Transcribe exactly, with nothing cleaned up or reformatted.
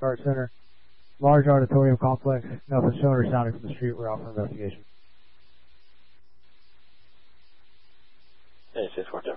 Guard Center. Large auditorium complex. Nothing shown or sounding from the street. We're out for investigation. Hey, six four two.